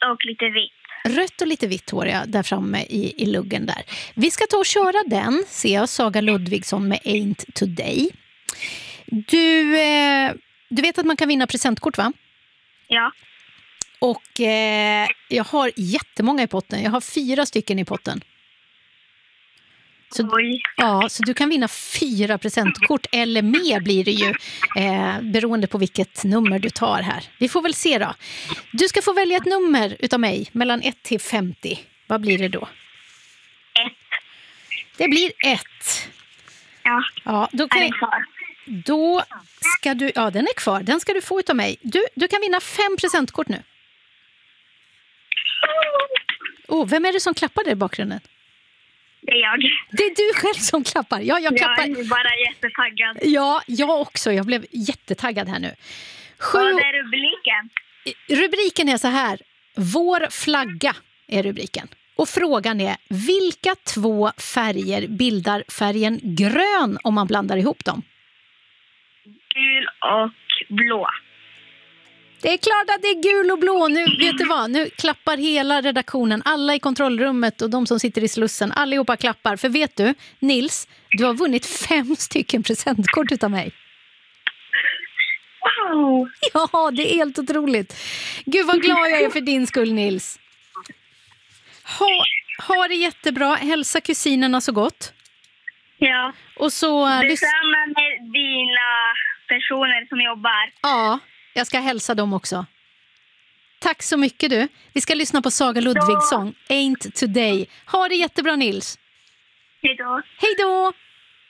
och lite vitt. Rött och lite vitt hår, ja, där framme i luggen där. Vi ska ta och köra den, ser jag, Saga Ludvigsson med Ain't Today. Du vet att man kan vinna presentkort, va? Ja. Och jag har jättemånga i potten. Jag har 4 stycken i potten. Så du kan vinna 4 presentkort eller mer blir det ju beroende på vilket nummer du tar här. Vi får väl se då. Du ska få välja ett nummer utav mig mellan 1 till 50. Vad blir det då? 1. Det blir 1. Ja, då kan då ska du, den är kvar. Den ska du få utav mig. Du kan vinna 5 presentkort nu. Vem är det som klappar där i bakgrunden? Det är jag. Det är du själv som klappar. Ja, jag klappar. Jag är bara jättetaggad. Ja, jag också. Jag blev jättetaggad här nu. Vad är rubriken? Rubriken är så här. Vår flagga är rubriken. Och frågan är, vilka 2 färger bildar färgen grön om man blandar ihop dem? Gul och blå. Det är klart att det är gul och blå. Nu, vet du vad? Nu klappar hela redaktionen, alla i kontrollrummet och de som sitter i slussen. Allihopa klappar. För vet du, Nils, du har vunnit 5 stycken presentkort utav mig. Wow! Ja, det är helt otroligt. Gud vad glad jag är för din skull, Nils. Ha det jättebra. Hälsa kusinerna så gott. Ja. Och så detsamma med dina personer som jobbar. Ja, jag ska hälsa dem också. Tack så mycket du. Vi ska lyssna på Saga Ludvigsson, Ain't Today. Ha det jättebra, Nils. Hej då. Hej då.